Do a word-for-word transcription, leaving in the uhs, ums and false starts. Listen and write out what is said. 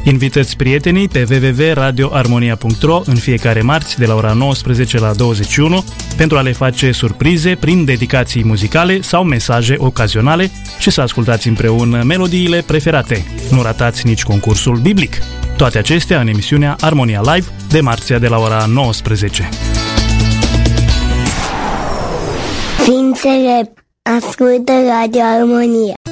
Invitați prietenii pe w w w punct radio armonia punct r o în fiecare marți de la ora nouăsprezece la douăzeci și unu pentru a le face surprize prin dedicații muzicale sau mesaje ocazionale și să ascultați împreună melodiile preferate. Nu ratați nici concursul biblic. Toate acestea în emisiunea Armonia Live de marțea de la ora nouăsprezece. Fii înțelept, ascultă Radio Armonia.